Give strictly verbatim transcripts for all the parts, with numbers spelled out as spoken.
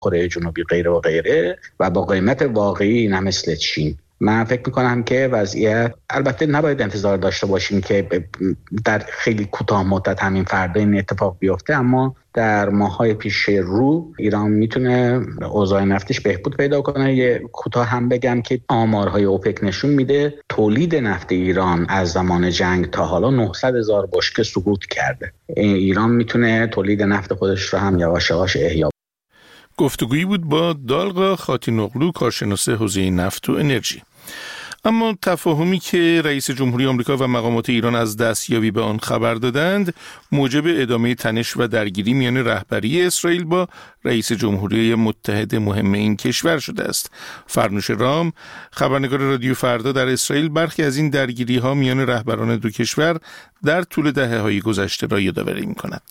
کره جنوبی غیره و غیره و با قیمت واقعی نه مثل چین. من فکر میکنم که وضعیت، البته نباید انتظار داشته باشیم که در خیلی کوتاه مدت همین فردا این اتفاق بیفته، اما در ماه‌های پیش رو ایران میتونه اوضاع نفتش بهبود پیدا کنه. یه کوتاه هم بگم که آمارهای اوپک نشون میده تولید نفت ایران از زمان جنگ تا حالا نهصد هزار بشکه سقوط کرده. ایران میتونه تولید نفت خودش رو هم یواش یواش احیا. گفتگویی بود با دالغا خاتینوغلو، کارشناس حوزه نفت و انرژی. اما تفاهمی که رئیس جمهوری آمریکا و مقامات ایران از دستیابی به آن خبر دادند موجب ادامه تنش و درگیری میان رهبری اسرائیل با رئیس جمهوری متحد مهم این کشور شده است. فرنوش رام، خبرنگار رادیو فردا در اسرائیل، برخی از این درگیری ها میان رهبران دو کشور در طول دهه‌های گذشته را یادآوری می‌کند.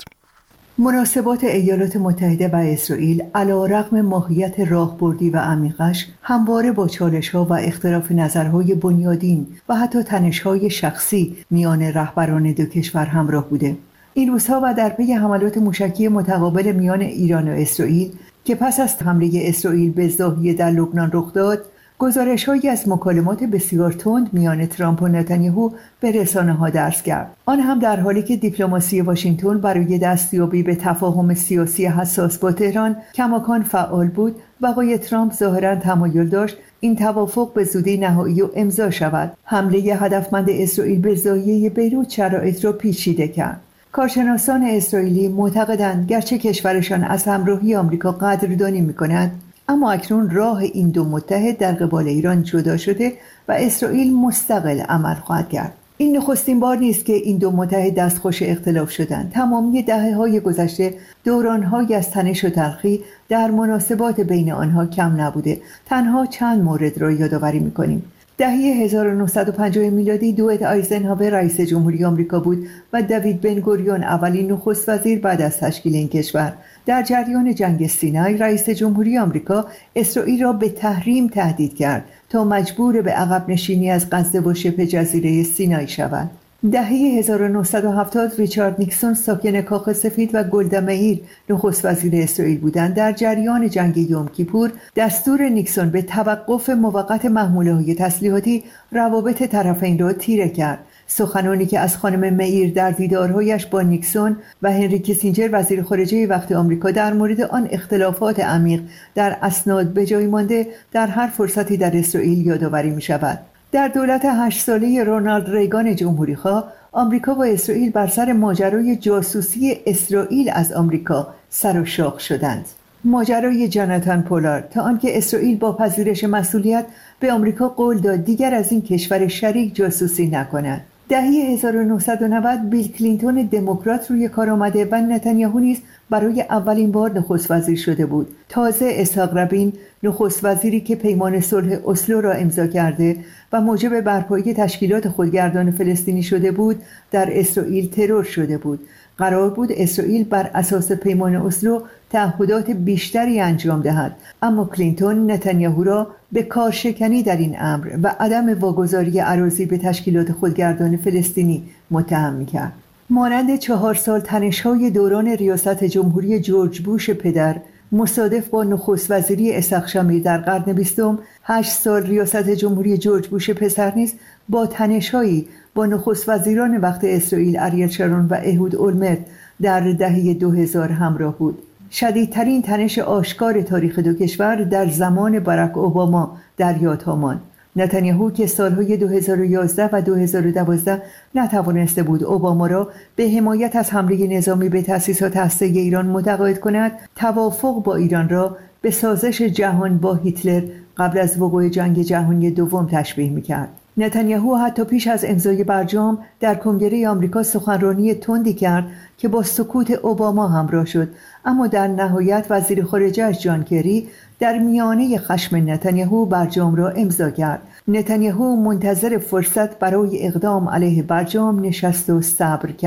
مناسبات ایالات متحده و اسرائیل علی‌رغم ماهیت راهبردی و عمیقش همواره با چالش‌ها و اختلاف نظرهای بنیادین و حتی تنش‌های شخصی میان رهبران دو کشور همراه بوده. این روزها و در پی حملات موشکی متقابل میان ایران و اسرائیل که پس از حمله اسرائیل به ضاحیه در لبنان رخ داد، گزارش‌هایی از مکالمات بسیار تند میان ترامپ و نتانیاهو به رسانه‌ها درز کرد. آن هم در حالی که دیپلماسی واشنگتن برای دستیابی به تفاهم سیاسی حساس با تهران کماکان فعال بود و آقای ترامپ ظاهراً تمایل داشت این توافق به زودی نهایی و امضا شود. حمله هدفمند اسرائیل به ضاحیه بیروت شرایط را پیچیده کرد. کارشناسان اسرائیلی معتقدند گرچه کشورشان از همراهی آمریکا قدردانی می‌کند، اما اکنون راه این دو متحد در قبال ایران جدا شده و اسرائیل مستقل عمل خواهد کرد. این نخستین بار نیست که این دو متحد دستخوش اختلاف شدند. تمامی دهه‌های گذشته دوران‌های از تنش و تلخی در مناسبات بین آنها کم نبوده. تنها چند مورد را یادآوری می‌کنیم. دهه هزار و نهصد و پنجاه میلادی دوئت آیزنهاور رئیس جمهوری آمریکا بود و دوید بن گوریون اولین نخست وزیر بعد از تشکیل این کشور. در جریان جنگ سینای رئیس جمهوری آمریکا اسرائیل را به تحریم تهدید کرد تا مجبور به عقب نشینی از غزه و شبه جزیره سینای شود. دهه هزار و نهصد و هفتاد ریچارد نیکسون ساکن کاخ سفید و گلدا مئیر نخست وزیر اسرائیل بودند. در جریان جنگ یوم کیپور دستور نیکسون به توقف موقت محموله‌های تسلیحاتی روابط طرفین را تیره کرد. سخنانی که از خانم مئیر در دیدارهایش با نیکسون و هنری کیسینجر وزیر خارجه وقت آمریکا در مورد آن اختلافات عمیق در اسناد به جای مانده در هر فرصتی در اسرائیل یادآوری می شود. در دولت هشت ساله رونالد ریگان جمهوری‌خواه آمریکا و اسرائیل بر سر ماجرای جاسوسی اسرائیل از آمریکا سر و شاخ شدند. ماجرای جاناتان پولارد، تا آنکه اسرائیل با پذیرش مسئولیت به آمریکا قول داد دیگر از این کشور شریک جاسوسی نکند. دهه هزار و نهصد و نود بیل کلینتون دموکرات روی کار آمده و نتانیاهو نیز برای اولین بار نخست وزیر شده بود. تازه اسحاق رابین، نخست وزیری که پیمان صلح اسلو را امضا کرده و موجب برپایی تشکیلات خودگردان فلسطینی شده بود، در اسرائیل ترور شده بود. قرار بود اسرائیل بر اساس پیمان اسلو تعهدات بیشتری انجام دهد، اما کلینتون نتانیاهو را به کارشکنی در این امر و عدم واگذاری اراضی به تشکیلات خودگردان فلسطینی متهم می‌کرد. مانند چهار سال تنش‌های دوران ریاست جمهوری جورج بوش پدر مصادف با نخست وزیری اسحاق شامیر در قرن بیستم، هشت سال ریاست جمهوری جورج بوش پسر نیز با تنش‌هایی با نخست وزیران وقت اسرائیل اریل شارون و اهود اولمرت در دهه دو هزار همراه بود. شدیدترین تنش آشکار تاریخ دو کشور در زمان باراک اوباما در یاد ماند. نتانیاهو که سالهای دو هزار و یازده و دو هزار و دوازده نتوانسته بود اوباما را به حمایت از حمله نظامی به تأسیسات هسته‌ای ایران متقاعد کند، توافق با ایران را به سازش جهان با هیتلر قبل از وقوع جنگ جهانی دوم تشبیه می‌کرد. نتانیاهو حتی پیش از امضای برجام در کنگره آمریکا سخنرانی تندی کرد که با سکوت اوباما همراه شد، اما در نهایت وزیر خارجه جان کری در میانه خشم نتانیاهو برجام را امضا کرد. نتانیاهو منتظر فرصت برای اقدام علیه برجام نشست و صبر کرد.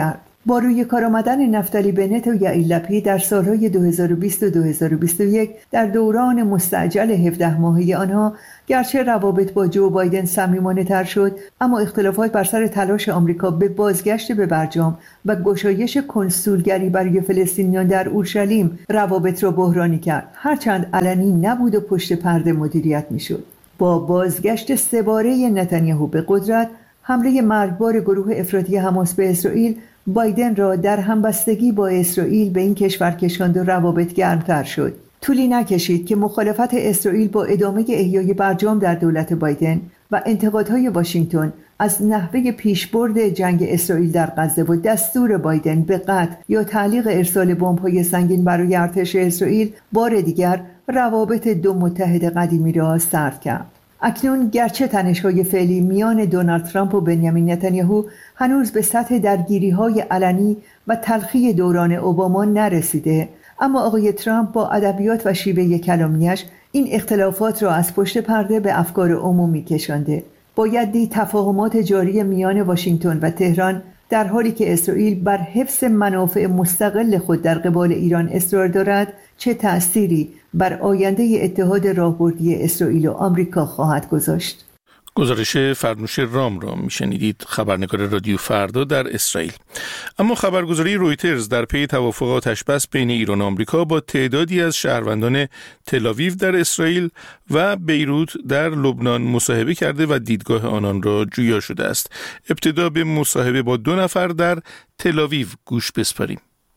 با روی کار آمدن نفتالی بنت و یائیر لپید در سالهای دو هزار و بیست و دو هزار و بیست و یک در دوران مستعجل هفده ماهه آنها، گرچه روابط با جو بایدن صمیمانه‌تر شد، اما اختلافات بر سر تلاش آمریکا به بازگشت به برجام و گشایش کنسولگری برای فلسطینیان در اورشلیم روابط را بحرانی کرد، هرچند علنی نبود و پشت پرده مدیریت می‌شد. با بازگشت سه‌باره نتانیاهو به قدرت، حمله مرگبار گروه افراطی حماس به اسرائیل بایدن را در همبستگی با اسرائیل به این کشور کشاند و روابط گرمتر شد. طولی نکشید که مخالفت اسرائیل با ادامه احیای برجام در دولت بایدن و انتقادهای واشنگتن از نحوه پیشبرد جنگ اسرائیل در غزه و دستور بایدن به قطع یا تعلیق ارسال بمب‌های سنگین برای ارتش اسرائیل بار دیگر روابط دو متحد قدیمی را سرد کرد. اکنون گرچه تنش‌های فعلی میان دونالد ترامپ و بنیامین نتانیاهو هنوز به سطح درگیری‌های علنی و تلخی دوران اوباما نرسیده، اما آقای ترامپ با ادبیات و شیوه کلامیش این اختلافات را از پشت پرده به افکار عمومی کشانده. باید دید تفاهمات جاری میان واشنگتن و تهران در حالی که اسرائیل بر حفظ منافع مستقل خود در قبال ایران اصرار دارد چه تأثیری بر آینده اتحاد راهبردی اسرائیل و آمریکا خواهد گذاشت. گزارش فرنوش رام را میشنیدید، خبرنگار رادیو فردا در اسرائیل. اما خبرگزاری رویترز در پی توافق آتشبس بین ایران و آمریکا با تعدادی از شهروندان تل‌آویو در اسرائیل و بیروت در لبنان مصاحبه کرده و دیدگاه آنان را جویا شده است. ابتدا به مصاحبه با دو نفر در تل‌آویو گوش بسپاریم.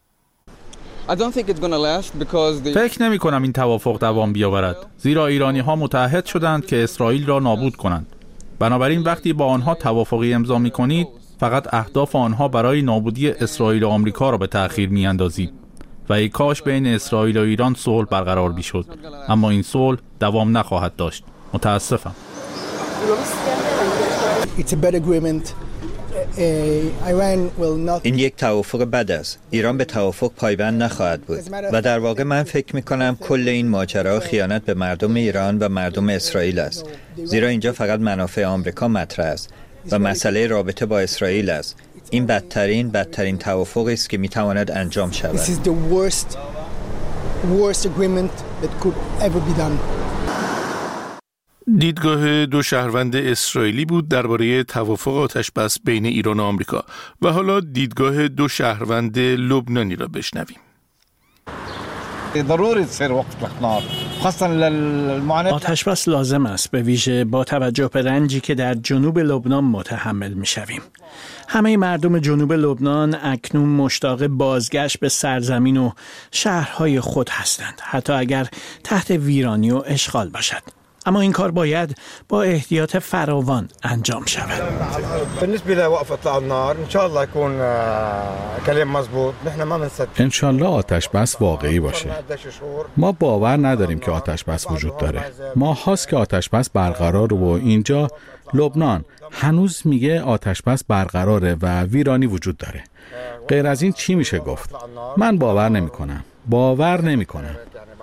فکر نمی کنم این توافق دوام بیاورد، زیرا ایرانی ها متعهد شدند که اسرائیل را نابود کنند. بنابراین وقتی با آنها توافقی امضا می کنید، فقط اهداف آنها برای نابودی اسرائیل و آمریکا را به تأخیر می اندازید و ای کاش بین اسرائیل و ایران صلح برقرار می شد، اما این صلح دوام نخواهد داشت. متاسفم. این یک توافق بد است. ایران به توافق پایبند نخواهد بود و در واقع من فکر می کنم کل این ماجرا خیانت به مردم ایران و مردم اسرائیل است، زیرا اینجا فقط منافع آمریکا مطرح است و مسئله رابطه با اسرائیل است. این بدترین بدترین توافقی است که می تواند انجام شود. دیدگاه دو شهروند اسرائیلی بود درباره توافق آتشبس بین ایران و آمریکا و حالا دیدگاه دو شهروند لبنانی را بشنویم. آتشبس لازم است، به ویژه با توجه به رنجی که در جنوب لبنان متحمل می‌شویم. همه مردم جنوب لبنان اکنون مشتاق بازگشت به سرزمین و شهرهای خود هستند، حتی اگر تحت ویرانی و اشغال باشد. اما این کار باید با احتیاط فراوان انجام شود. ان شاء الله آتش بس واقعی باشه. ما باور نداریم که آتش بس وجود داره. ما هاست که آتش بس برقرار و اینجا لبنان هنوز میگه آتش بس برقراره و ویرانی وجود داره. غیر از این چی میشه گفت؟ من باور نمی کنم. باور نمی کنم.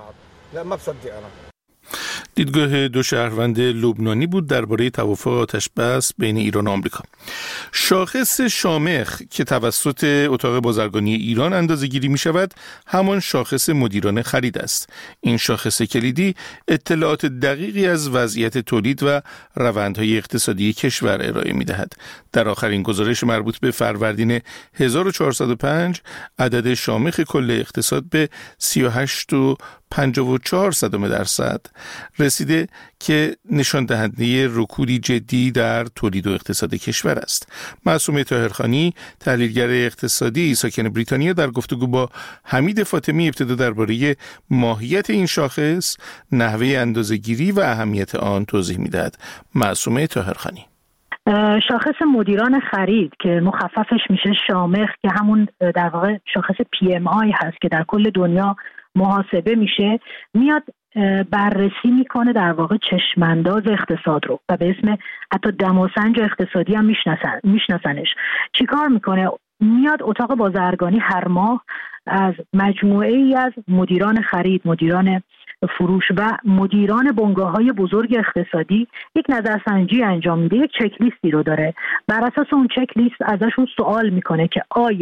دیدگاه دو شهروند لبنانی بود درباره توافق آتشبس بین ایران و آمریکا. شاخص شامخ که توسط اتاق بازرگانی ایران اندازه‌گیری می شود همان شاخص مدیران خرید است. این شاخص کلیدی اطلاعات دقیقی از وضعیت تولید و روندهای اقتصادی کشور ارائه می دهد. در آخرین گزارش مربوط به فروردین هزار و چهارصد و پنج عدد شامخ کل اقتصاد به سی و هشت و پنجاه و چهار صدم درصد رسیده که نشان دهنده رکودی جدی در تولید و اقتصاد کشور است. معصومه طاهرخانی، تحلیلگر اقتصادی ساکن بریتانیا، در گفتگو با حمید فاطمی ابتدا درباره ماهیت این شاخص، نحوه اندازه‌گیری و اهمیت آن توضیح می‌دهد. معصومه طاهرخانی: شاخص مدیران خرید که مخففش میشه شامخ، که همون در واقع شاخص پی ام آی هست که در کل دنیا محاسبه میشه، میاد بررسی میکنه در واقع چشمانداز اقتصاد رو و به اسم حتی دماسنج اقتصادی هم میشناسن میشناسنش. چیکار میکنه؟ میاد اتاق بازرگانی هر ماه از مجموعه ای از مدیران خرید، مدیران فروش و مدیران بنگاه‌های بزرگ اقتصادی یک نظرسنجی انجام میده، یک چک لیستی رو داره. بر اساس اون چک لیست ازشون سوال میکنه که آیا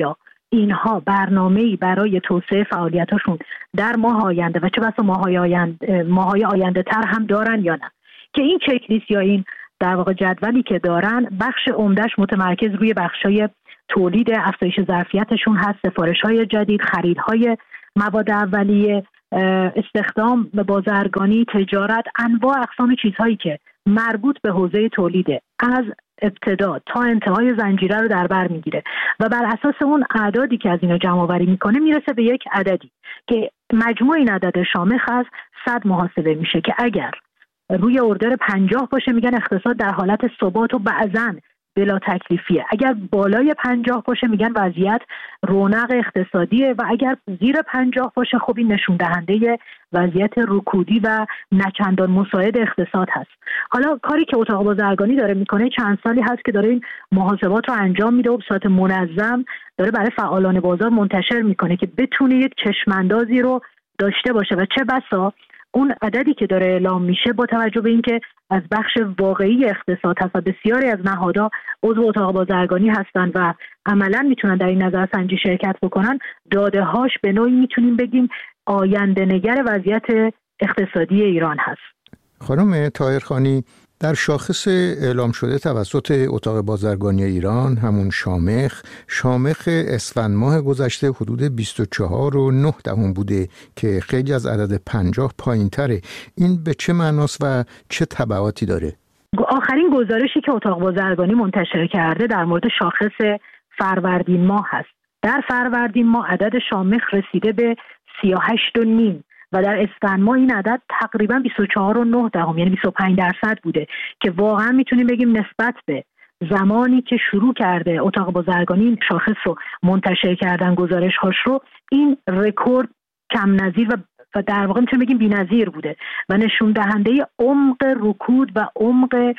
اینها برنامه‌ای برای توسعه فعالیتاشون در ماه آینده و چه بسا ماهای آینده ماهای آینده تر هم دارن یا نه، که این چک لیست یا این در واقع جدولی که دارن بخش عمدهش متمرکز روی بخشای تولید، افزایش ظرفیتشون هست، سفارش‌های جدید، خریدهای مواد اولیه، استخدام، بازرگانی، تجارت، انواع اقسام چیزهایی که مربوط به حوزه تولیده از ابتدا تا انتهای زنجیره رو در بر میگیره و بر اساس اون اعدادی که از اینا جمع آوری میکنه میرسه به یک عددی که مجموع این عدد شامخ از صد محاسبه میشه که اگر روی اردر پنجاه باشه میگن اقتصاد در حالت ثبات و بعضن بلا تکلیفیه، اگر بالای پنجاه باشه میگن وضعیت رونق اقتصادیه و اگر زیر پنجاه باشه خب این نشون دهنده وضعیت رکودی و نچندان مساعد اقتصاد هست. حالا کاری که اتاق بازرگانی داره میکنه چند سالی هست که داره این محاسبات رو انجام میده و به صورت منظم داره برای فعالان بازار منتشر میکنه که بتونه یک چشماندازی رو داشته باشه و چه بسا اون عددی که داره اعلام میشه با توجه به اینکه از بخش واقعی اقتصاد هست و بسیاری از نهادها عضو اتاق بازرگانی هستن و عملا میتونن در این نظرسنجی شرکت بکنن، داده هاش به نوعی میتونیم بگیم آینده نگر وضعیت اقتصادی ایران هست. خانم طاهرخانی، در شاخص اعلام شده توسط اتاق بازرگانی ایران همون شامخ، شامخ اسفند ماه گذشته حدود بیست و چهار و نه دهم بوده که خیلی از عدد پنجاه پایین تره. این به چه معناست و چه تبعاتی داره؟ آخرین گزارشی که اتاق بازرگانی منتشر کرده در مورد شاخص فروردین ماه هست. در فروردین ماه عدد شامخ رسیده به سی و هشت و نیم و در اسفند ماه این عدد تقریبا بیست و چهار و نه دهم یعنی بیست و پنج درصد بوده که واقعا میتونیم بگیم نسبت به زمانی که شروع کرده اتاق بازرگانی این شاخص رو منتشر کردن گزارش هاش رو، این رکورد کم نظیر و و در واقع میتونیم بگیم بی‌نظیر بوده و نشون دهنده عمق رکود و عمق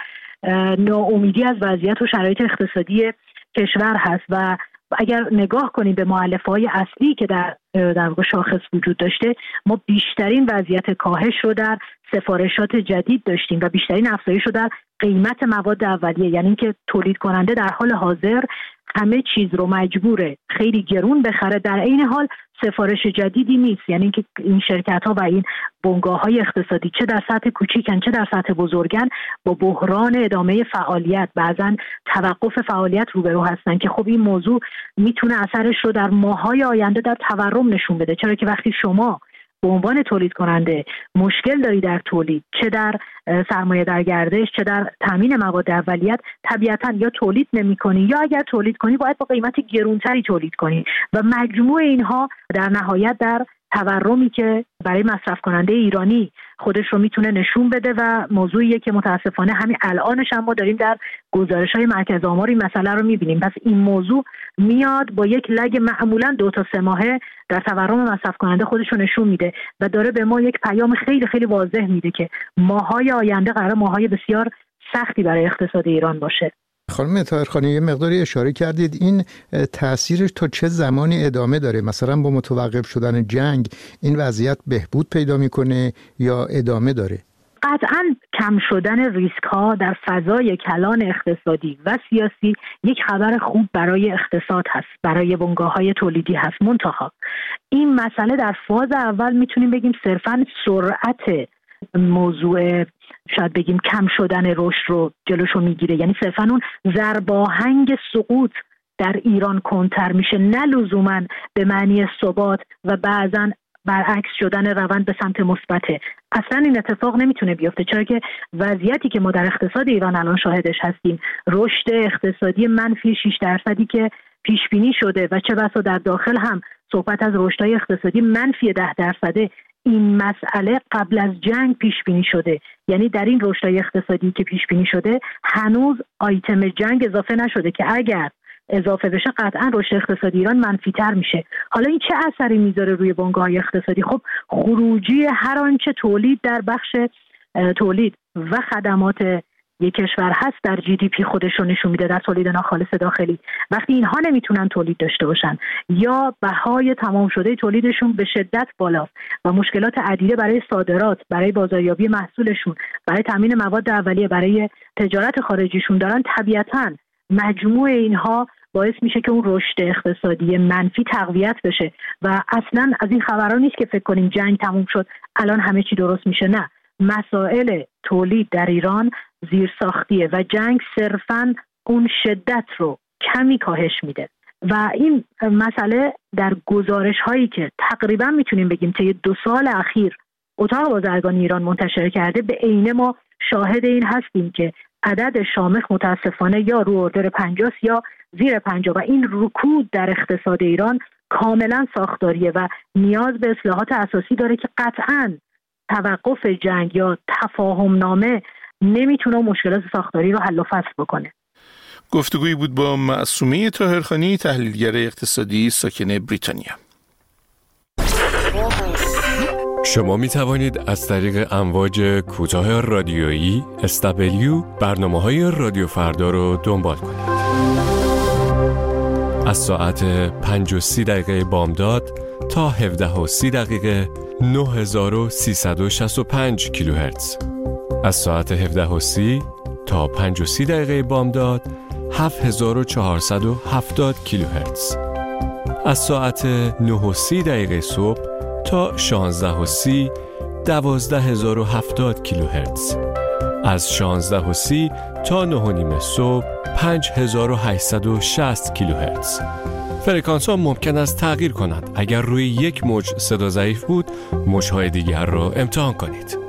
ناامیدی از وضعیت و شرایط اقتصادی کشور هست. و اگر نگاه کنیم به مؤلفه‌های اصلی که در در واقع شاخص وجود داشته، ما بیشترین وضعیت کاهش رو در سفارشات جدید داشتیم و بیشترین افزایش رو در قیمت مواد اولیه، یعنی اینکه تولید کننده در حال حاضر همه چیز رو مجبوره خیلی گرون بخره، در عین حال سفارش جدیدی نیست. یعنی اینکه این شرکت ها و این بنگاه های اقتصادی چه در سطح کوچیکن چه در سطح بزرگن با بحران ادامه فعالیت، بعضن توقف فعالیت روبرو هستن که خب این موضوع میتونه اثرش رو در ماهای آینده در تورم نشون بده، چرا که وقتی شما به عنوان تولید کننده مشکل داری در تولید، چه در سرمایه در گردش چه در تامین مواد اولیت، طبیعتا یا تولید نمی‌کنی یا اگر تولید کنی باید با قیمت گرانتری تولید کنی و مجموع اینها در نهایت در تورمی که برای مصرف کننده ایرانی خودش رو میتونه نشون بده و موضوعیه که متاسفانه همین الانش هم ما داریم در گزارش‌های مرکز آمار این مسئله رو می‌بینیم. پس این موضوع میاد با یک لگ معمولاً دو تا سه ماهه در تورم مصرف کننده خودش رو نشون میده و داره به ما یک پیام خیلی خیلی واضح میده که ماهای آینده قرار ماهای بسیار سختی برای اقتصاد ایران باشه. خانم طاهرخانی، یه مقداری اشاره کردید این تأثیرش تا چه زمانی ادامه داره؟ مثلا با متوقف شدن جنگ این وضعیت بهبود پیدا میکنه یا ادامه داره؟ قطعاً کم شدن ریسک ها در فضای کلان اقتصادی و سیاسی یک خبر خوب برای اقتصاد هست، برای بنگاه های تولیدی هست. منتها این مسئله در فاز اول میتونیم بگیم صرفاً سرعت موضوع شاید بگیم کم شدن رشد رو جلوشو میگیره، یعنی صرفاً اون ضرباهنگ سقوط در ایران کنتر میشه، نه لزوماً به معنی ثبات و بعضاً برعکس شدن روند به سمت مثبته. اصلا این اتفاق نمیتونه بیفته، چرا که وضعیتی که ما در اقتصاد ایران الان شاهدش هستیم، رشد اقتصادی منفی شش درصدی که پیش بینی شده و چه بسا در داخل هم صحبت از رشدهای اقتصادی منفی ده درصده، این مسئله قبل از جنگ پیش بینی شده. یعنی در این رشدهای اقتصادی که پیش بینی شده هنوز آیتم جنگ اضافه نشده که اگر اضافه بشه قطعا رشد اقتصادی ایران منفی تر میشه. حالا این چه اثری میذاره روی بنگاه‌های اقتصادی؟ خب خروجی هر آنچه تولید در بخش تولید و خدمات یک کشور هست در جی دی پی خودش رو نشون میده، در تولید ناخالص داخلی. وقتی اینها نمیتونن تولید داشته باشن یا بهای تمام شده تولیدشون به شدت بالاست و مشکلات عدیده برای صادرات، برای بازاریابی محصولشون، برای تامین مواد اولیه، برای تجارت خارجیشون دارن، طبیعتاً مجموع اینها باعث میشه که اون رشد اقتصادی منفی تقویت بشه و اصلا از این خبرها نیست که فکر کنیم جنگ تموم شد الان همه چی درست میشه. نه، مسائل تولید در ایران زیرساختیه و جنگ صرفاً اون شدت رو کمی کاهش میده و این مسئله در گزارش هایی که تقریبا میتونیم بگیم طی دو سال اخیر اتاق بازرگانی ایران منتشر کرده به عینه ما شاهد این هستیم که عدد شامخ متاسفانه یا رو اردر پنجاه یا زیر پنجاه و این رکود در اقتصاد ایران کاملا ساختاریه و نیاز به اصلاحات اساسی داره که قطعاً توقف جنگ یا تفاهم نامه نمیتونه مشکلات ساختاری رو حل و فصل بکنه. گفتگویی بود با معصومه طاهرخانی، تحلیلگر اقتصادی ساکن بریتانیا. شما می توانید از طریق امواج کوتاه رادیویی اس دبلیو برنامه‌های رادیو فردا رو دنبال کنید. از ساعت پنج و سی دقیقه بامداد تا هفده و سی دقیقه نه هزار و سیصد و شصت و پنج کیلوهرتز. از ساعت هفده و سی تا پنج و سی دقیقه بامداد هفت هزار و چهارصد و هفتاد کیلوهرتز. از ساعت نه و سی دقیقه صبح تا شانزده و سی دوازده هزار و هفتاد کیلوهرتز. از شانزده و سی تا نه و نیم صبح پنج هزار و هشتصد و شصت کیلوهرتز. فرکانس ها ممکن است تغییر کنند. اگر روی یک موج صدا ضعیف بود، موج‌های دیگر را امتحان کنید.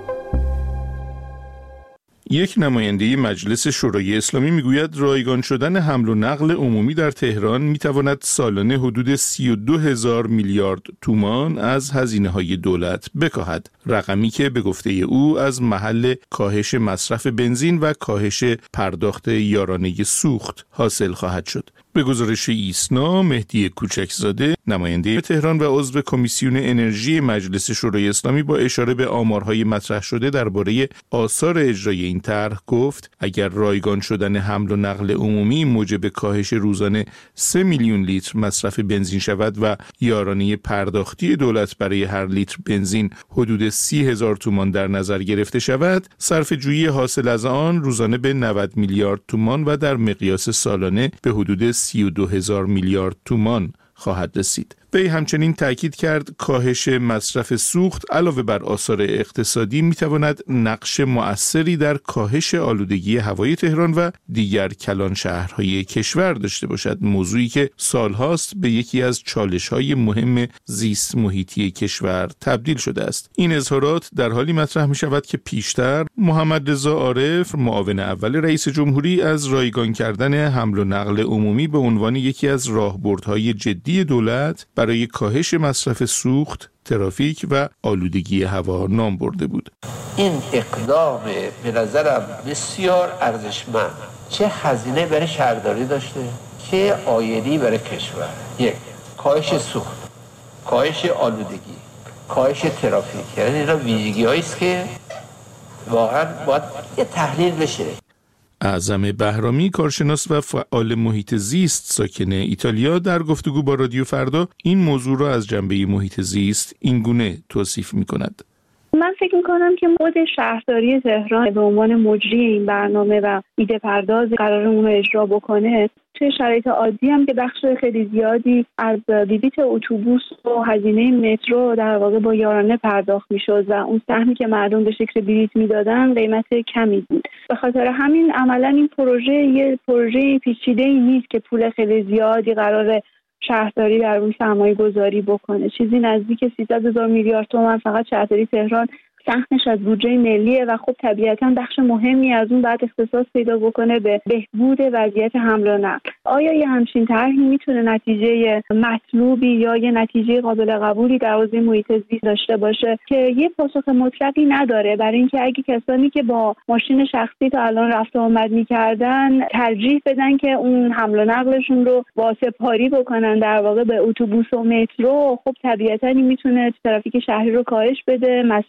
یک نماینده مجلس شورای اسلامی میگوید رایگان شدن حمل و نقل عمومی در تهران میتواند سالانه حدود سی و دو هزار میلیارد تومان از هزینه‌های دولت بکاهد، رقمی که به گفته او از محل کاهش مصرف بنزین و کاهش پرداخت یارانه سوخت حاصل خواهد شد. به گزارش ایسنا، مهدی کوچکزاده، نماینده تهران و عضو کمیسیون انرژی مجلس شورای اسلامی، با اشاره به آمارهای مطرح شده درباره آثار اجرای این طرح گفت اگر رایگان شدن حمل و نقل عمومی موجب کاهش روزانه سه میلیون لیتر مصرف بنزین شود و یارانه پرداختی دولت برای هر لیتر بنزین حدود سی هزار تومان در نظر گرفته شود، صرف جویی حاصل از آن روزانه به نود میلیارد تومان و در مقیاس سالانه به حدود سی و دو هزار میلیارد تومان خواهد رسید. وی همچنین تاکید کرد کاهش مصرف سوخت علاوه بر آثار اقتصادی میتواند نقش مؤثری در کاهش آلودگی هوای تهران و دیگر کلان شهرهای کشور داشته باشد، موضوعی که سالهاست به یکی از چالش‌های مهم زیست محیطی کشور تبدیل شده است. این اظهارات در حالی مطرح می شود که پیشتر محمد رضا عارف، معاون اول رئیس جمهوری، از رایگان کردن حمل و نقل عمومی به عنوان یکی از راهبردهای جدی دولت برای کاهش مصرف سوخت، ترافیک و آلودگی هوا نام برده بود. این اقدام به نظرم بسیار ارزشمند، چه هزینه برای شهرداری داشته، چه عایدی برای کشور. یک، کاهش سوخت، کاهش آلودگی، کاهش ترافیک، یعنی اینا ویژگی‌هایی است که واقعا باید یه تحلیل بشه. اعظم بهرامی، کارشناس و فعال محیط زیست ساکن ایتالیا، در گفتگو با رادیو فردا این موضوع را از جنبه محیط زیست اینگونه توصیف می‌کند. من فکر میکنم که خود شهرداری تهران به عنوان مجری این برنامه و ایده پرداز قرار اون رو اجرا بکنه، توی شرایط عادی هم که بخش خیلی زیادی از بلیط اتوبوس و هزینه مترو در واقع با یارانه پرداخت میشد و اون سهمی که مردم به شکل بلیط میدادن قیمت کمی بود. به خاطر همین عملا این پروژه یه پروژه پیچیده‌ای نیست که پول خیلی زیادی قراره شهرداری در اون سرمایه گذاری بکنه. چیزی نزدیک سیصد هزار میلیارد تومان فقط شهرداری تهران سهمش از بودجه ملیه و خب طبیعتاً بخش مهمی از اون بعد اختصاص پیدا بکنه به بهبود وضعیت حمل و نقل. آیا یه همچین طرحی میتونه نتیجه مطلوبی یا یه نتیجه قابل قبولی در حوزه محیط زیست داشته باشه؟ که یه پاسخ مطلقی نداره، برای اینکه اگه کسانی که با ماشین شخصی تا الان رفت و آمد میکردن ترجیح بدن که اون حمل و نقلشون رو واسپاری بکنن در واقع به اتوبوس و مترو، خب طبیعتاً این میتونه ترافیک شهری رو کاهش بده، مصرف بنزین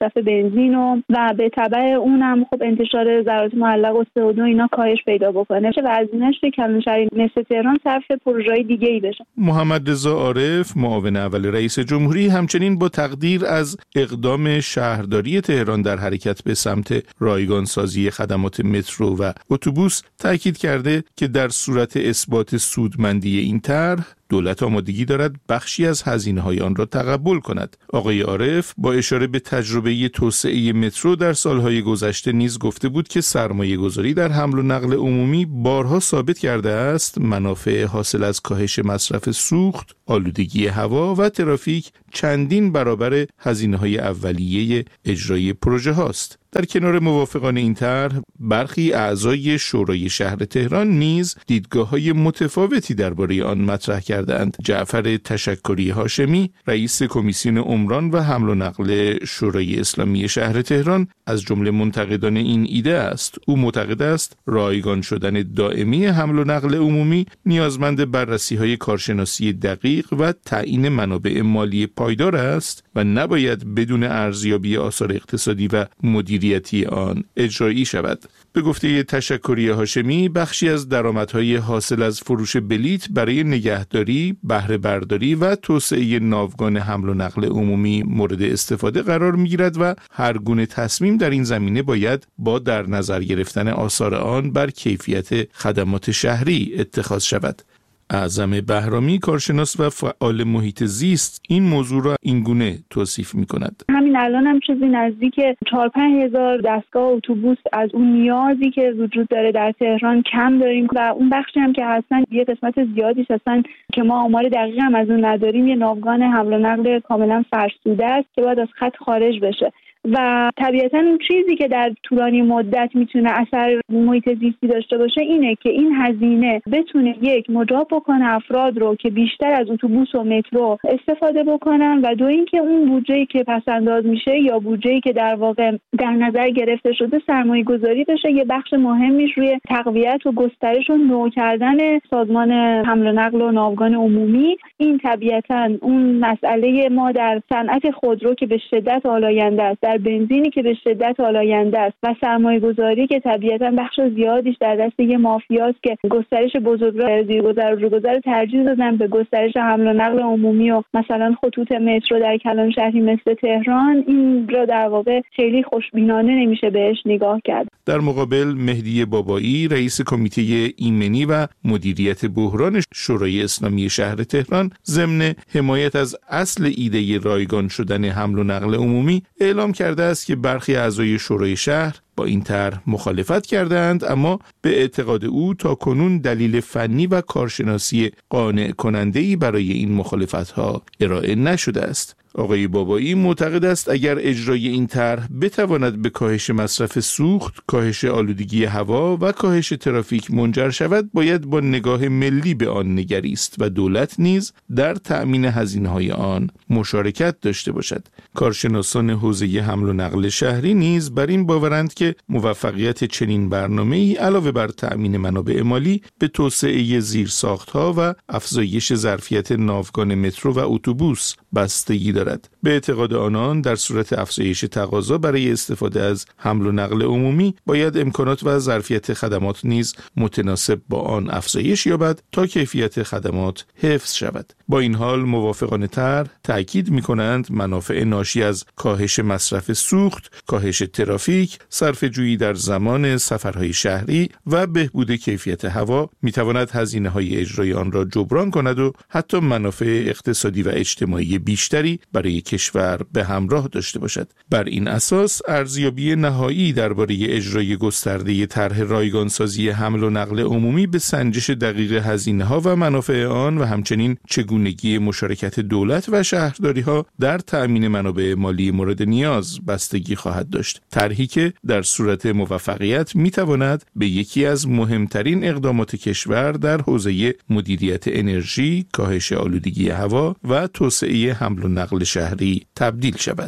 بنزین و و به تبع اونم خب انتشار ذرات معلق و سه او دو اینا کاهش پیدا بکنه چه وزنش توی کلان شهری مثل تهران صرف پروژه‌های دیگه‌ای بشه. محمد رضا عارف معاون اول رئیس جمهوری همچنین با تقدیر از اقدام شهرداری تهران در حرکت به سمت رایگان سازی خدمات مترو و اتوبوس تاکید کرده که در صورت اثبات سودمندی این طرح دولت آمادگی دارد بخشی از هزینه‌های آن را تقبل کند. آقای عارف با اشاره به تجربه توسعه مترو در سالهای گذشته نیز گفته بود که سرمایه‌گذاری در حمل و نقل عمومی بارها ثابت کرده است منافع حاصل از کاهش مصرف سوخت، آلودگی هوا و ترافیک چندین برابر هزینه‌های اولیه اجرای پروژه هاست. در کنار موافقان این طرح برخی اعضای شورای شهر تهران نیز دیدگاه‌های متفاوتی درباره آن مطرح کردند. جعفر تشکری هاشمی رئیس کمیسیون عمران و حمل و نقل شورای اسلامی شهر تهران از جمله منتقدان این ایده است. او معتقد است رایگان شدن دائمی حمل و نقل عمومی نیازمند بررسی‌های کارشناسی دقیق و تعیین منابع مالی پایدار است و نباید بدون ارزیابی آثار اقتصادی و مدیریتی آن اجرایی شود. به گفته تشکری هاشمی بخشی از درآمدهای حاصل از فروش بلیت برای نگهداری، بهره برداری و توسعه ناوگان حمل و نقل عمومی مورد استفاده قرار می‌گیرد و هر گونه تصمیم در این زمینه باید با در نظر گرفتن آثار آن بر کیفیت خدمات شهری اتخاذ شود. اعظم بهرامی کارشناس و فعال محیط زیست این موضوع را اینگونه توصیف می‌کند. همین الان هم چیزی نزدیک چهار پنج هزار دستگاه اتوبوس از اون نیازی که وجود داره در تهران کم داریم و اون بخشی هم که هستن یه قسمت زیادیش هستن که ما آمار دقیق هم از اون نداریم، یه ناوگان حمل و نقل کاملا فرسوده است که باید از خط خارج بشه. و طبیعتاً اون چیزی که در طولانی مدت میتونه اثر محیط زیستی داشته باشه اینه که این هزینه بتونه یک مجاب بکنه افراد رو که بیشتر از اتوبوس و مترو استفاده بکنن و دو اینکه اون بودجه‌ای که پس انداز میشه یا بودجه‌ای که در واقع در نظر گرفته شده سرمایه گذاری بشه یه بخش مهمیش روی تقویت و گسترش و نو کردن سازمان حمل و نقل و ناوگان عمومی. این طبیعتاً اون مسئله ما در صنعت خودرو که به شدت آلاینده است، در بنزینی که به شدت آلاینده است و سرمایه گذاری که طبیعتاً بخش زیادیش در دست یه مافیاست که گسترش بزرگراه زیرگذر و روگذر ترجیح دادن به گسترش حمل و نقل عمومی و مثلا خطوط مترو در کلان شهری مثل تهران، این را در واقع خیلی خوشبینانه نمیشه بهش نگاه کرد. در مقابل مهدی بابایی رئیس کمیته ایمنی و مدیریت بحران شورای اسلامی شهر تهران ضمن حمایت از اصل ایده رایگان شدن حمل و نقل عمومی اعلام کرده است که برخی اعضای شورای شهر با این طرح مخالفت کردند، اما به اعتقاد او تا کنون دلیل فنی و کارشناسی قانع کننده‌ای برای این مخالفت‌ها ارائه نشده است. آقای بابایی معتقد است اگر اجرای این طرح بتواند به کاهش مصرف سوخت، کاهش آلودگی هوا و کاهش ترافیک منجر شود، باید با نگاه ملی به آن نگریست و دولت نیز در تأمین هزینه‌های آن مشارکت داشته باشد. کارشناسان حوزه حمل و نقل شهری نیز بر این باورند که موفقیت چنین برنامه‌ای علاوه بر تأمین منابع مالی به توسعه زیرساخت‌ها و افزایش ظرفیت ناوگان مترو و اتوبوس بستگی دارد. به اعتقاد آنان در صورت افزایش تقاضا برای استفاده از حمل و نقل عمومی باید امکانات و ظرفیت خدمات نیز متناسب با آن افزایش یابد تا کیفیت خدمات حفظ شود. با این حال موافقان طرح تأکید می‌کنند منافع ناشی از کاهش مصرف سوخت، کاهش ترافیک، صرفه‌جویی در زمان سفرهای شهری و بهبود کیفیت هوا می‌تواند هزینه‌های اجرای آن را جبران کند و حتی منافع اقتصادی و اجتماعی بیشتری برای کشور به همراه داشته باشد. بر این اساس ارزیابی نهایی درباره اجرای گسترده طرح رایگانسازی حمل و نقل عمومی به سنجش دقیق هزینه‌ها و منافع آن و همچنین چگونگی مشارکت دولت و شهرداری‌ها در تأمین منابع مالی مورد نیاز بستگی خواهد داشت. طرحی که در صورت موفقیت می‌تواند به یکی از مهمترین اقدامات کشور در حوزه مدیریت انرژی، کاهش آلودگی هوا و توسعه حمل و نقل شهری تبدیل شود.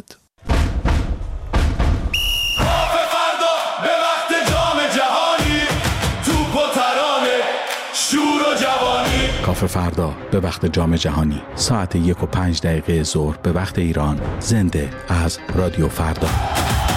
کافه فردا به وقت جام جهانی ساعت یک و پنج دقیقه ظهر به وقت ایران، زنده از رادیو فردا.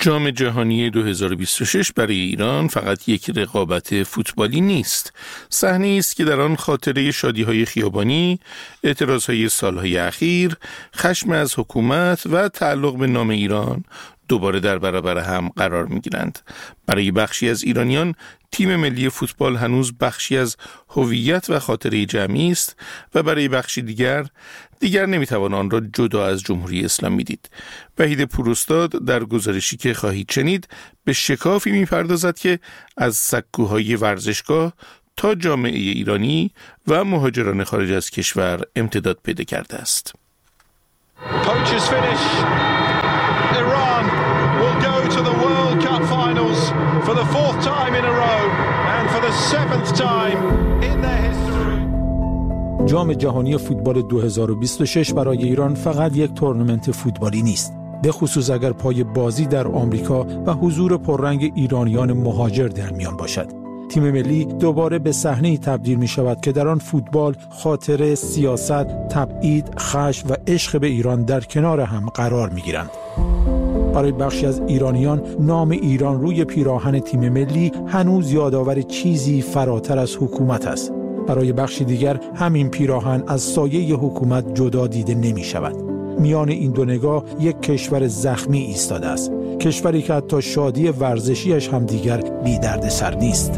جام جهانی دو هزار و بیست و شش برای ایران فقط یک رقابت فوتبالی نیست. صحنه‌ای است که در آن خاطره شادی‌های خیابانی، اعتراض‌های سال‌های اخیر، خشم از حکومت و تعلق به نام ایران دوباره در برابر هم قرار می‌گیرند. برای بخشی از ایرانیان تیم ملی فوتبال هنوز بخشی از هویت و خاطره جمعی است و برای بخشی دیگر دیگر نمیتوان آن را جدا از جمهوری اسلامی دید. وحید پوراستاد در گزارشی که خواهید شنید به شکافی میپردازد که از سکوهای ورزشگاه تا جامعه ایرانی و مهاجران خارج از کشور امتداد پیدا کرده است. Poachers finish. Iran will go to the World Cup finals for the fourth time in a row and for the seventh time in their history. جام جهانی فوتبال دو هزار و بیست و شش برای ایران فقط یک تورنمنت فوتبالی نیست، به خصوص اگر پای بازی در آمریکا و حضور پررنگ ایرانیان مهاجر در میان باشد. تیم ملی دوباره به صحنه‌ای تبدیل می شود که در آن فوتبال، خاطره، سیاست، تبعید، خشم و عشق به ایران در کنار هم قرار می گیرند. برای بخشی از ایرانیان نام ایران روی پیراهن تیم ملی هنوز یادآور چیزی فراتر از حکومت است. برای بخشی دیگر همین پیراهن از سایه حکومت جدا دیده نمی شود. میان این دو نگاه یک کشور زخمی ایستاده است، کشوری که حتی شادی ورزشیش هم دیگر بی درد سر نیست.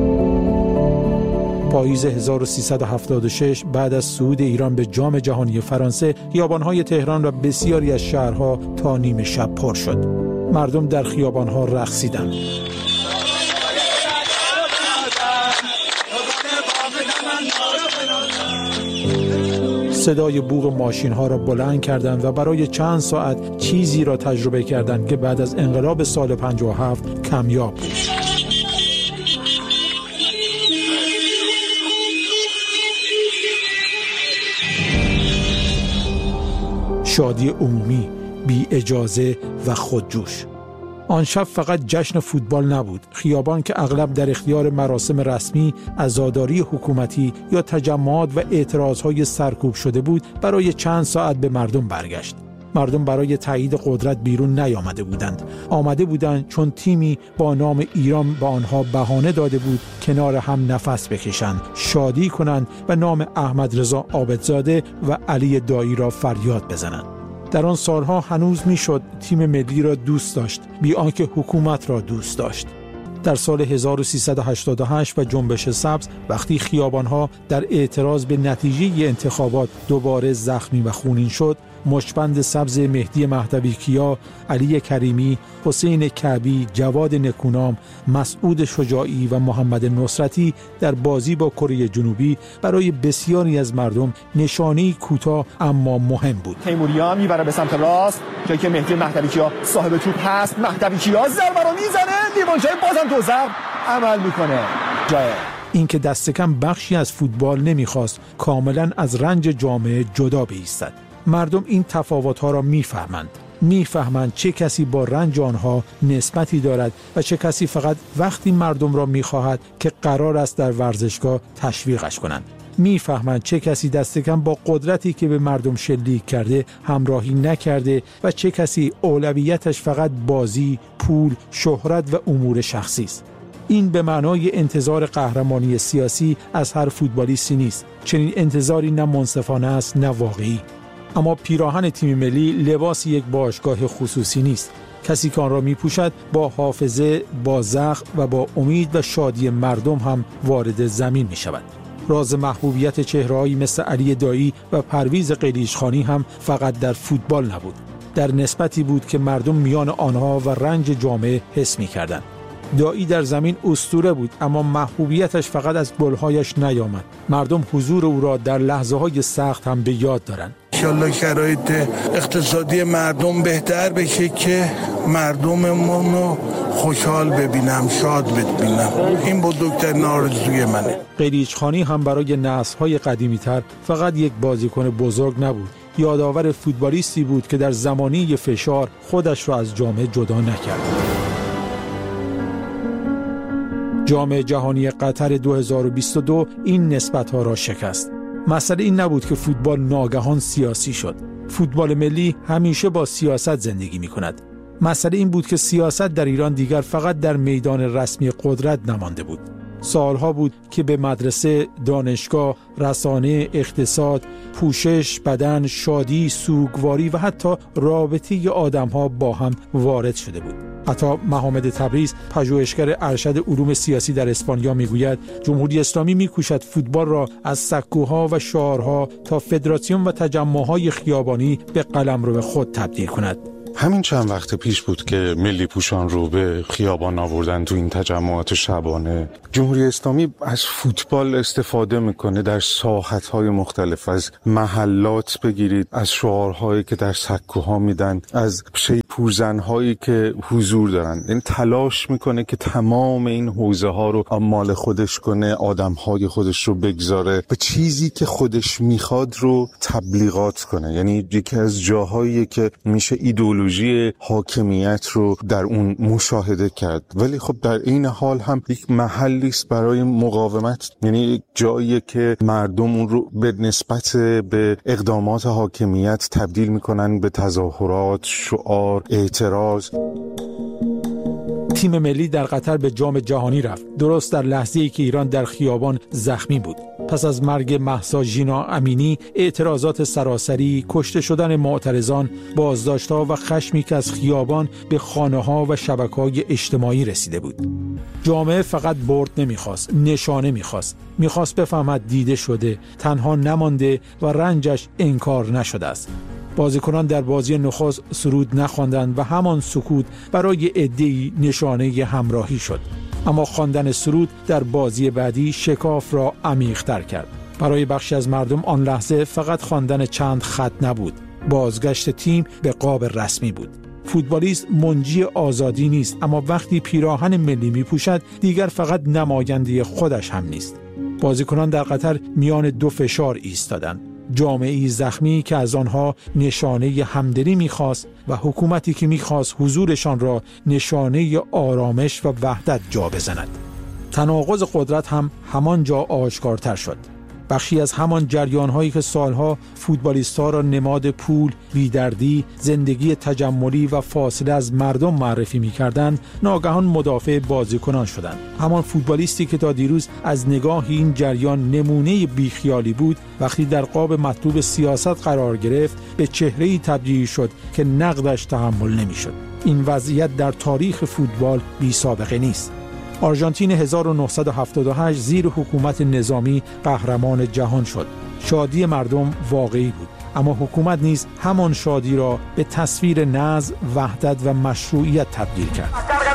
پاییز هزار و سیصد و هفتاد و شش بعد از صعود ایران به جام جهانی فرانسه، خیابان‌های تهران و بسیاری از شهرها تا نیمه شب پر شد. مردم در خیابان‌ها رقصیدند. صدای بوق ماشین‌ها را بلند کردند و برای چند ساعت چیزی را تجربه کردند که بعد از انقلاب سال پنجاه و هفت کمیاب بود. شادی عمومی، بی اجازه و خودجوش. آن شب فقط جشن فوتبال نبود. خیابان که اغلب در اختیار مراسم رسمی، عزاداری حکومتی یا تجمعات و اعتراضهای سرکوب شده بود، برای چند ساعت به مردم برگشت. مردم برای تایید قدرت بیرون نیامده بودند. آمده بودند چون تیمی با نام ایران به آنها بهانه داده بود کنار هم نفس بکشند، شادی کنند و نام احمد رضا عابدزاده و علی دایی را فریاد بزنند. در آن سالها هنوز میشد تیم ملی را دوست داشت بی آنکه حکومت را دوست داشت. در سال هزار و سیصد و هشتاد و هشت و جنبش سبز، وقتی خیابانها در اعتراض به نتیجه انتخابات دوباره زخمی و خونین شد، مشبند سبز مهدی مهدوی کیا، علی کریمی، حسین کعبی، جواد نکونام، مسعود شجاعی و محمد نصرتی در بازی با کره جنوبی برای بسیاری از مردم نشانه‌ای کوتاه اما مهم بود. تیموریا میبره به سمت راست، جایی که مهدی مهدوی کیا صاحب توپ هست. مهدوی کیا ضربه رو میزنه، دیوانچای بازم دو ضرب عمل میکنه. جای این که دست کم بخشی از فوتبال نمیخواست کاملا از رنج جامعه جدا بایستد. مردم این تفاوت‌ها را می‌فهمند. می‌فهمند چه کسی با رنج آنها نسبتی دارد و چه کسی فقط وقتی مردم را می‌خواهد که قرار است در ورزشگاه تشویقش کنند. می‌فهمند چه کسی دست کم با قدرتی که به مردم شلیک کرده همراهی نکرده و چه کسی اولویتش فقط بازی، پول، شهرت و امور شخصی است. این به معنای انتظار قهرمانی سیاسی از هر فوتبالیستی نیست. چنین انتظاری نه منصفانه است نه واقعی. اما پیراهن تیم ملی لباس یک باشگاه خصوصی نیست. کسی که آن را می‌پوشد با حافظه، با زخم و با امید و شادی مردم هم وارد زمین می‌شود. راز محبوبیت چهره‌هایی مثل علی دایی و پرویز قلیچخانی هم فقط در فوتبال نبود. در نسبتی بود که مردم میان آنها و رنج جامعه حس می‌کردند. دایی در زمین اسطوره بود، اما محبوبیتش فقط از گل‌هایش نیامد. مردم حضور او را در لحظه‌های سخت هم به یاد دارند. انشالله شرایط اقتصادی مردم بهتر بشه که مردممون رو خوشحال ببینم، شاد ببینم. این بزرگترین آرزوی منه. قلیچخانی هم برای نسل‌های قدیمی‌تر فقط یک بازیکن بزرگ نبود. یادآور فوتبالیستی بود که در زمانی فشار خودش را از جامعه جدا نکرد. جام جهانی قطر دو هزار و بیست و دو این نسبت‌ها را شکست. مسئله این نبود که فوتبال ناگهان سیاسی شد. فوتبال ملی همیشه با سیاست زندگی می‌کند. مسئله این بود که سیاست در ایران دیگر فقط در میدان رسمی قدرت نمانده بود. سالها بود که به مدرسه، دانشگاه، رسانه، اقتصاد، پوشش، بدن، شادی، سوگواری و حتی رابطه آدم‌ها با هم وارد شده بود. عطا محمد تبریز، پژوهشگر ارشد علوم سیاسی در اسپانیا میگوید جمهوری اسلامی میکوشد فوتبال را از سکوها و شعارها تا فدراسیون و تجمع‌های خیابانی به قلمرو خود تبدیل کند. همین چند وقت پیش بود که ملی پوشان رو به خیابان آوردن تو این تجمعات شبانه. جمهوری اسلامی از فوتبال استفاده میکنه در ساحت‌های مختلف، از محلات بگیرید، از شعارهایی که در سکوها میدن، از شیپورزن‌هایی که حضور دارن. این تلاش میکنه که تمام این حوزه ها رو مال خودش کنه، آدم‌های خودش رو بگذاره و چیزی که خودش میخواد رو تبلیغات کنه. یعنی یکی از جاهایی که میشه ایدئولوژی حاکمیت رو در اون مشاهده کرد، ولی خب در این حال هم یک محلی است برای مقاومت، یعنی جایی که مردم اون رو به نسبت به اقدامات حاکمیت تبدیل میکنن به تظاهرات، شعار، اعتراض. تیم ملی در قطر به جام جهانی رفت، درست در لحظه‌ای که ایران در خیابان زخمی بود. پس از مرگ مهسا ژینا امینی، اعتراضات سراسری، کشته شدن معترضان، بازداشت‌ها و خشمی که از خیابان به خانه‌ها و شبکه‌های اجتماعی رسیده بود. جامعه فقط برد نمی‌خواست، نشانه می‌خواست. می‌خواست بفهمد دیده شده، تنها نمانده و رنجش انکار نشده است. بازیکنان در بازی نخست سرود نخواندند و همان سکوت برای عده‌ای نشانه همراهی شد. اما خواندن سرود در بازی بعدی شکاف را عمیق‌تر کرد. برای بخشی از مردم آن لحظه فقط خواندن چند خط نبود، بازگشت تیم به قاب رسمی بود. فوتبالیست منجی آزادی نیست، اما وقتی پیراهن ملی می‌پوشد دیگر فقط نماینده خودش هم نیست. بازیکنان در قطر میان دو فشار ایستادند. جامعه‌ای زخمی که از آنها نشانه همدلی می‌خواست و حکومتی که می‌خواست حضورشان را نشانه آرامش و وحدت جا بزند. تناقض قدرت هم همانجا آشکارتر شد. بخشی از همان جریان‌هایی که سالها فوتبالیست‌ها را نماد پول، بی‌دردی، زندگی تجملی و فاصله از مردم معرفی می‌کردند، ناگهان مدافع بازیکنان شدند. همان فوتبالیستی که تا دیروز از نگاه این جریان نمونه بیخیالی بود، وقتی در قاب مطلوب سیاست قرار گرفت، به چهره‌ای تبدیل شد که نقدش تحمل نمی‌شد. این وضعیت در تاریخ فوتبال بی‌سابقه نیست. آرژانتین هزار و نهصد و هفتاد و هشت زیر حکومت نظامی قهرمان جهان شد. شادی مردم واقعی بود، اما حکومت نیز همان شادی را به تصویر نظم، وحدت و مشروعیت تبدیل کرد.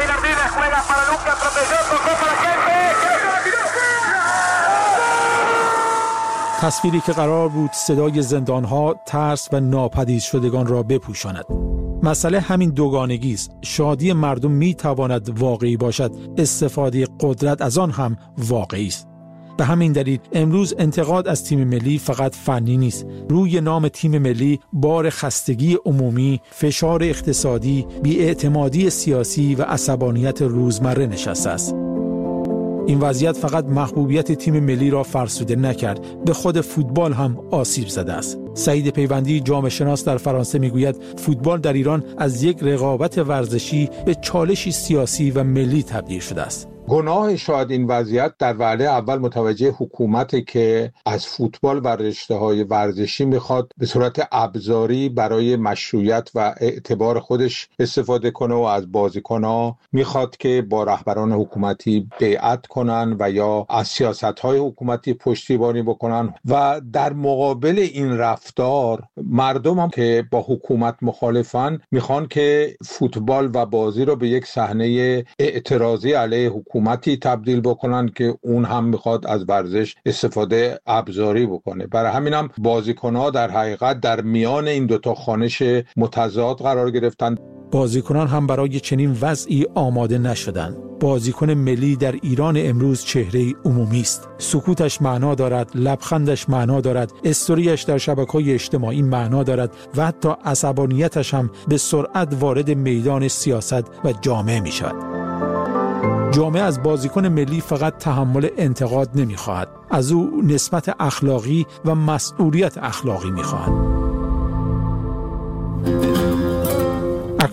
تصویری که قرار بود صدای زندانها، ترس و ناپدید شدگان را بپوشاند. مسئله همین دوگانگی است. شادی مردم می تواند واقعی باشد، استفاده قدرت از آن هم واقعی است. به همین دلیل امروز انتقاد از تیم ملی فقط فنی نیست. روی نام تیم ملی بار خستگی عمومی، فشار اقتصادی، بی‌اعتمادی سیاسی و عصبانیت روزمره نشسته است. این وضعیت فقط محبوبیت تیم ملی را فرسوده نکرد، به خود فوتبال هم آسیب زده است. سعید پیوندی، جامعه شناس در فرانسه میگوید فوتبال در ایران از یک رقابت ورزشی به چالشی سیاسی و ملی تبدیل شده است. گناه شاید این وضعیت در وهله اول متوجه حکومته که از فوتبال و رشته‌های ورزشی میخواد به صورت ابزاری برای مشروعیت و اعتبار خودش استفاده کنه و از بازیکن‌ها میخواد که با رهبران حکومتی بیعت کنن و یا از سیاست‌های حکومتی پشتیبانی بکنن و در مقابل این رفتار مردم هم که با حکومت مخالفن میخوان که فوتبال و بازی رو به یک صحنه اعتراضی علیه حکومت حکومتی تبدیل بکنن که اون هم میخواد از ورزش استفاده ابزاری بکنه. برای همین هم بازیکن‌ها در حقیقت در میان این دوتا خوانش متضاد قرار گرفتن. بازیکنان هم برای چنین وضعی آماده نشدند. بازیکن ملی در ایران امروز چهره عمومی است. سکوتش معنا دارد، لبخندش معنا دارد، استوریش در شبکه‌های اجتماعی معنا دارد و حتی عصبانیتش هم به سرعت وارد میدان سیاست و جامعه می شود. جامعه از بازیکن ملی فقط تحمل انتقاد نمی‌خواهد، از او نسبت اخلاقی و مسئولیت اخلاقی می‌خواهد.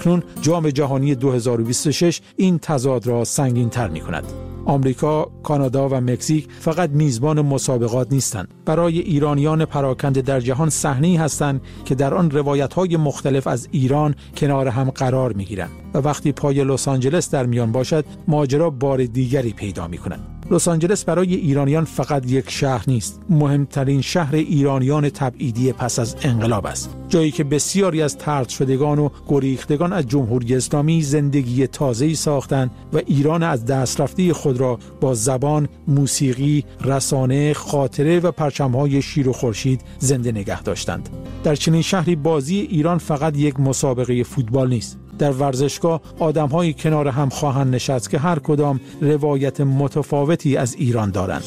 اکنون جام جهانی دو هزار و بیست و شش این تضاد را سنگین‌تر می‌کند. آمریکا، کانادا و مکزیک فقط میزبان مسابقات نیستند. برای ایرانیان پراکنده در جهان صحنه‌ای هستند که در آن روایت‌های مختلف از ایران کنار هم قرار می‌گیرند و وقتی پای لس آنجلس در میان باشد، ماجرا بار دیگری پیدا می‌کند. لس آنجلس برای ایرانیان فقط یک شهر نیست، مهمترین شهر ایرانیان تبعیدی پس از انقلاب است، جایی که بسیاری از طرد شدگان و گریختگان از جمهوری اسلامی زندگی تازه‌ای ساختند و ایران از دست رفته خود را با زبان، موسیقی، رسانه، خاطره و پرچم‌های شیر و خورشید زنده نگه داشتند. در چنین شهری بازی ایران فقط یک مسابقه فوتبال نیست. در ورزشگاه آدم‌های کنار هم خواهند نشست که هر کدام روایت متفاوتی از ایران دارند.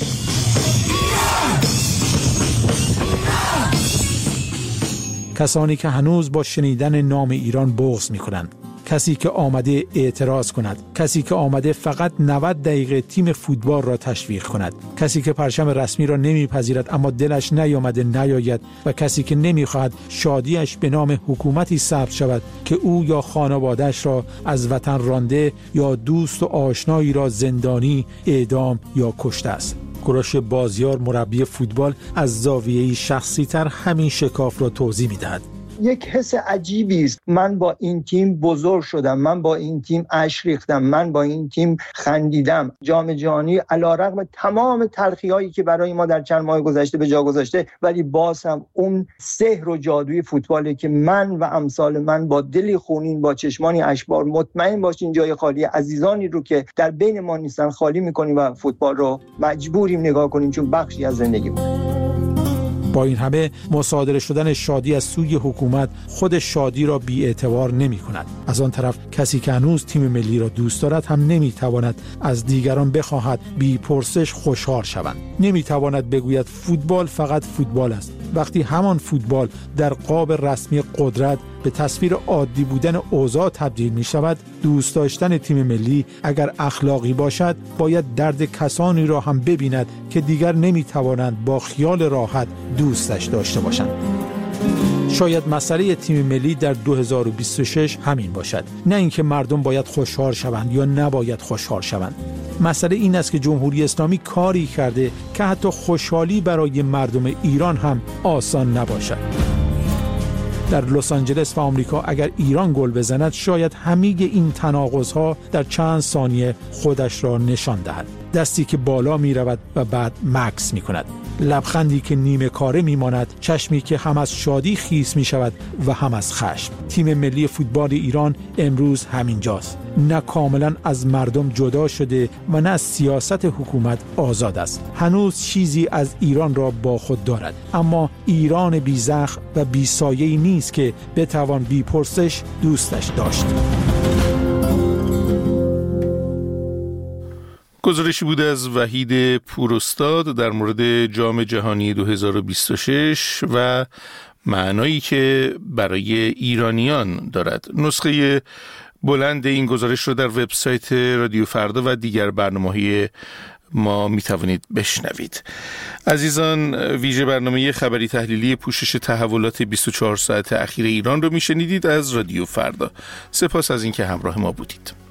کسانی که هنوز با شنیدن نام ایران بغض می‌کنند، کسی که آمده اعتراض کند، کسی که آمده فقط نود دقیقه تیم فوتبال را تشویق کند، کسی که پرچم رسمی را نمیپذیرد اما دلش نیامده نیاید و کسی که نمیخواهد شادیش به نام حکومتی ثبت شود که او یا خانواده‌اش را از وطن رانده یا دوست و آشنایی را زندانی، اعدام یا کشته است. کوروش بازیار مربی فوتبال از زاویه‌ای شخصی‌تر همین شکاف را توضیح می‌دهد. یک حس عجیبی است. من با این تیم بزرگ شدم، من با این تیم اشک ریختم، من با این تیم خندیدم. جام جهانی علیرغم تمام تلخی‌هایی که برای ما در چند ماه گذشته به جا گذاشته، ولی باز هم اون سحر و جادوی فوتباله که من و امثال من با دلی خونین، با چشمانی اشکبار مطمئن باشین جای خالی عزیزانی رو که در بین ما نیستن خالی می‌کنیم و فوتبال رو مجبوریم نگاه کنیم چون بخشی از زندگی بود. با این همه مصادره شدن شادی از سوی حکومت خود شادی را بی اعتبار نمی کند. از آن طرف کسی که هنوز تیم ملی را دوست دارد هم نمی تواند از دیگران بخواهد بی پرسش خوشحال شوند. نمی تواند بگوید فوتبال فقط فوتبال است، وقتی همان فوتبال در قاب رسمی قدرت به تصویر عادی بودن اوضاع تبدیل می شود. دوست داشتن تیم ملی اگر اخلاقی باشد باید درد کسانی را هم ببیند که دیگر نمی توانند با خیال راحت دوستش داشته باشند. شاید مسئله تیم ملی در دو هزار و بیست و شش همین باشد، نه اینکه مردم باید خوشحال شوند یا نباید خوشحال شوند. مسئله این است که جمهوری اسلامی کاری کرده که حتی خوشحالی برای مردم ایران هم آسان نباشد. در لس آنجلس و آمریکا اگر ایران گل بزند شاید همه این تناقض‌ها در چند ثانیه خودش را نشان دهد. دستی که بالا می رود و بعد مکث می کند، لبخندی که نیمه کاره می ماند، چشمی که هم از شادی خیس می شود و هم از خشم. تیم ملی فوتبال ایران امروز همینجاست، نه کاملا از مردم جدا شده و نه از سیاست حکومت آزاد است. هنوز چیزی از ایران را با خود دارد، اما ایران بی زخم و بی سایه‌ای نیست که بتوان بی پرسش دوستش داشت. گزارشی بود از وحید پوراستاد در مورد جام جهانی دو هزار و بیست و شش و معنایی که برای ایرانیان دارد. نسخه بلند این گزارش رو در وبسایت رادیو فردا و دیگر برنامه‌های ما می توانید بشنوید. عزیزان، ویژه برنامه خبری تحلیلی پوشش تحولات بیست و چهار ساعت اخیر ایران رو می شنیدید از رادیو فردا. سپاس از اینکه همراه ما بودید.